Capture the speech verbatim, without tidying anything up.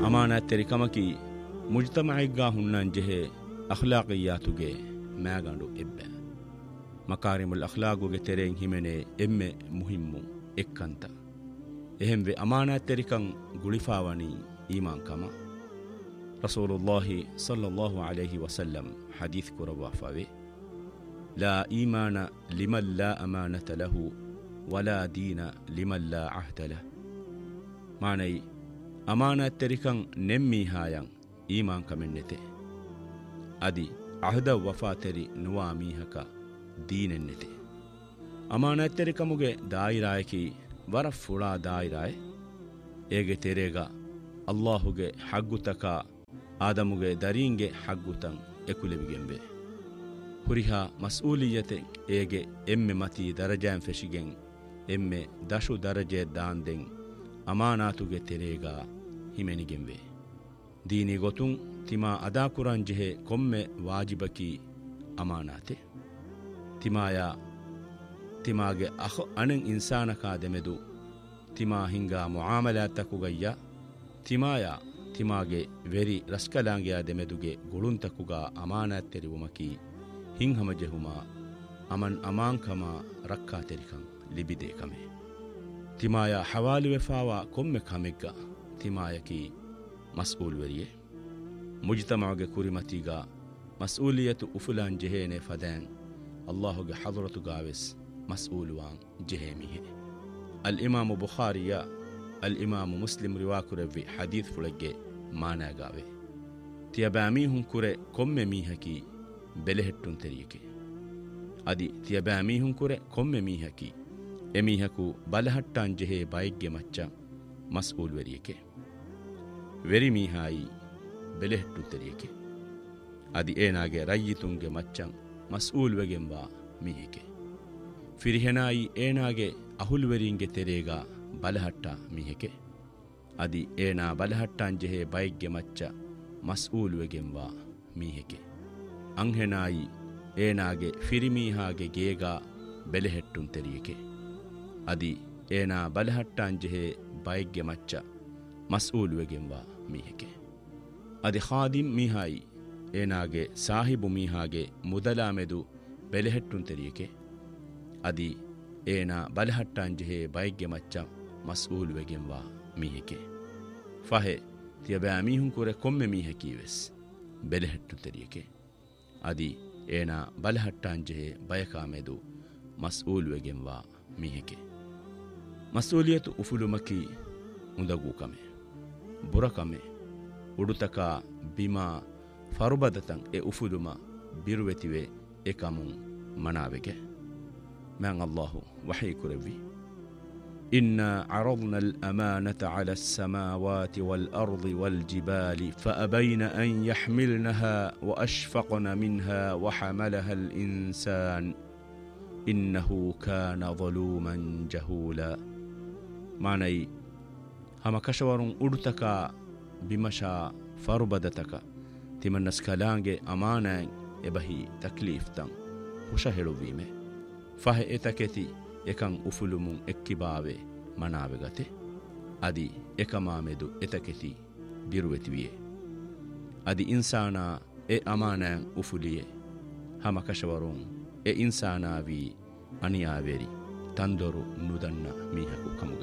ಅಮಾನತೆರಿಕಮಕಿ ಮುಜ್ತಮಯಿಗ್ಗಾ ಹುಣ್ಣನ್ ಜೆಹೆ ಅಖ್ಲಾಕಿಯಾತುಗೆ ಮ್ಯಾಗಂಡು ಎಬ್ಬೆ ಮಕಾರಿಮುಲ್ ಅಖ್ಲಾಗುಗೆ ತೆರೆಂ ಹಿಮೆನೆ ಎಮ್ಮೆ ಮುಹಿಮ್ಮು ಎಕ್ಕಂತ ಎಹೆಂವೆ ಅಮಾನತೆರಿಕಂ ಗುಳಿಫಾವಣಿ ಈಮಾನ್ ಕಮ ರಸೂಲುಲ್ಲಾಹಿ ಸಲ್ಲಲ್ಲಾಹು ಅಲೈಹಿ ವಸಲ್ಲಂ ಹದೀಸ್ ಕುರವಾಫಾವೆ ಲಾ ಈಮಾನ ಲಿಮನ್ ಲಾ ಅಮಾನತ ಲಹು ವಲಾ ದೀನ ಲಿಮನ್ ಲಾ ಅಹ್ದ ಲಹ್ ಮಾನೈ ಅಮಾನತೆರಿಕಂ ನೆಮ್ಮೀಹಾಯಂ ಈಮಾನ್ ಕಮೆನ್ನೆತೆ ಅದಿ ಅಹದ ವಫಾತೆರಿ ನುವಾ ಮೀಹಕ ದೀನೆನ್ನೆತೆ ಅಮಾನತೆರಿಕಮುಗೆ ದಾಯಿರಾಯಕಿ ವರ ಫುಳಾ ದಾಯಿರಾಯ್ ಏಗೆ ತೆರೆಗ ಅಲ್ಲಾಹುಗೆ ಹಗ್ಗುತಕ ಆದಮುಗೆ ದರೀಂಗೆ ಹಗ್ಗುತಂ ಎಕುಲೆವಿಗೆಂಬೆ ಹುರಿಹ ಮಸ್ಊಲಿಯತೆ ಏಗೆ ಎಮ್ಮೆ ಮತಿ ದರಜಾಂ ಫೆಶಿಗೆಂ ಎಮ್ಮೆ ದಶು ದರಜೆ ದಾಂದೆಂ ಅಮಾನಾತುಗೆ ತೆರೆಗ ಹಿಮೆನಿಗೆಂಬೆ ದೀನಿ ಗೊತುಂ ತಿಮಾ ಅದಾ ಕುರಾನ್ ಜೆಹೆ ಕೊಮ್ಮೆ ವಾಜಿಬಕಿ ಅಮಾನಾತೆ ತಿಮಾಯ ತಿಮಾಗೆ ಅಹೊ ಅಣೆಂ ಇನ್ಸಾನಕಾ ದೆಮೆದು ತಿಮಾ ಹಿಂಗಾ ಮುಆಮಲಾತಕುಗಯ್ಯ ತಿಮಾಯ ತಿಮಾಗೆ ವೆರಿ ರಸ್ಕಲಾಂಗಿಯ ದೆಮೆದುಗೆ ಗುಳುಂತಕುಗ ಅಮಾನತ್ ತೆರಿವುಮಕಿ ಹಿಂಹಮ ಜೆಹುಮ ಅಮನ್ ಅಮಾಂಕಮ ರಕ್ಕಾ ತೆರಿಕಂ ಲಿಬಿದೆ ಕಮೆ ತಿಮಾಯ ಹವಾಲು ವೆಫಾವ ಕೊಮ್ಮೆ ಕಮೆಗ್ಗ ತಿಮಾಯಕಿ ಮಸ್ಊಲ್ ವೆರಿಯೆ ಮುಜ್ತಮಾಗೆ ಕುರಿಮತಿಗ ಮಸ್ಊಲಿಯತು ಉಫುಲಾನ್ ಜೆಹೇನೆ ಫದೆನ್ ಅಲ್ಲಾಹುಗೆ ಹದರತುಗಾವೆಸ್ ಮಸ್ಊಲುವಾನ್ ಜೆಹೇಮಿಹೆ ಅಲ್ ಇಮಾಮು ಬುಖಾರಿಯ ಅಲ್ ಇಮಾಮು ಮುಸ್ಲಿಂ ರಿವಾಕುರವ್ವಿ ಹದೀತ್ ಫುಳಗ್ಗೆ ಮಾನಾಗಾವೆ ತಿಯಬಾಮೀಹುಂ ಕುರೆ ಕೊಮ್ಮೆ ಮೀಹಕಿ ಬೆಲೆಹೆಟ್ಟುಂ ತೆರಿಯಕೆ ಅದಿ ತಿಯಬಾಮೀಹುಂ ಕುರೆ ಕೊಮ್ಮೆ ಮೀಹಕಿ ಎಮೀಹಕು ಬಲಹಟ್ಟಾನ್ ಜೆಹೆ ಬೈಗ್ಗೆ ಮಚ್ಚ ಮಸ್ಊಲ್ ವೆರಿಯಕೆ ವೆರಿ ಮೀಹಾಯಿ ಬೆಲೆಹೆಟ್ಟುಂ ತೆರಿಯಕೆ ಅದಿ ಏನಾಗೆ ರಯ್ಯಿತುಂಗೆ ಮಚ್ಚಂ ಮಸ್ಊಲ್ ವೆಗೆಂಬ ಮೀಹಿಕೆ ಫಿರಿಹೆನಾಯಿ ಏನಾಗೆ ಅಹುಲ್ವೆರಿಂಗೆ ತೆರೆಗ ಬಲಹಟ್ಟ ಮೀಹೆಕೆ ಅದಿ ಏನಾ ಬಲಹಟ್ಟಾನ್ ಜೆಹೆ ಬೈಗ್ಗೆ ಮಚ್ಚ ಮಸ್ಊಲ್ವೆಗೆಂಬ ಮೀಹೆಕೆ ಅಂಹೆನಾಯಿ ಏನಾಗೆ ಫಿರಿಮೀಹಾಗೆ ಗೇಗ ಬೆಲೆಹೆಟ್ಟುಂ ತೆರಿಯಕೆ ಅದಿ ಏನಾ ಬಲಹಟ್ಟಾನ್ ಜೆಹೆ ಬೈಗ್ಗೆ ಮಚ್ಚ ಮಸ್ಊಲ್ವೆಗೆಂಬ ಮೀಹೆಕೆ ಅದಿ ಖಾದಿಂ ಮೀಹಾಯಿ ಏನಾಗೆ ಸಾಹಿಬು ಮೀಹಾಗೆ ಮುದಲಾಮೆದು ಬೆಲೆಹೆಟ್ಟುಂ ತೆರಿಯಕೆ ಅದಿ ಏನ ಬಲಹಟ್ಟಾನ್ ಜೆಹೆ ಬೈಗ್ಗೆ ಮಚ್ಚ ಮಸ್ಊಲ್ ವೆಗೆಂವ ಮೀಹೆಕೆ ಫಹೆ ತಿಯಬಾ ಮೀಹುಂ ಕುರೆ ಕೊಮ್ಮೆ ಮೀಹಕೀವೆಸ್ ಬೆಲೆಹೆಟ್ಟು ತೆರಿಯಕೆ ಅದಿ ಏನ ಬಲಹಟ್ಟಾನ್ ಜೆಹೆ ಬಯಕಾಮೆದು ಮಸ್ಊಲ್ ವೆಗೆಂವ ಮೀಹೆಕೆ ಮಸ್ಊಲಿಯತು ಉಫುಲುಮಕಿ ಉಂದಗೂ ಕಮೆ ಬುರಕಮೆ ಉಡುತಕ ಬಿಮಾ ಫರುಬದತಂ ಎ ಉಫುಲುಮ ಬಿರುವೆತಿವೆ ಎಕಮುಂ ಮನಾವೆಗೆ مان الله وحي كربي إنا عرضنا الأمانة على السماوات والأرض والجبال فأبين أن يحملنها وأشفقن منها وحملها الإنسان إنه كان ظلوما جهولا معني هما كشور أرتك بمشا فربدتك تمن نسكالانج أمانا إبهي تكليف تن وشهلو بيمه ಫಹೆ ಎತಕೆತಿ ಎಕಂ ಉಫುಲುಮುಂ ಎಕ್ಕಿಬಾವೆ ಮನಾವೆಗತೆ ಅದಿ ಎಕಮಾಮೆದು ಎತಕೆತಿ ಬಿರುವೆತಿವಿಯೆ ಅದಿ ಇನ್ಸಾನಾ ಎ ಅಮಾನಾಂ ಉಫುಲಿಯೆ ಹಮ ಕಶವರುಂ ಎ ಇನ್ಸಾನಾವಿ ಅನಿಯಾವೆರಿ ತಂದೊರು ನುದನ್ನ ಮೀಹಕು ಕಮುಗ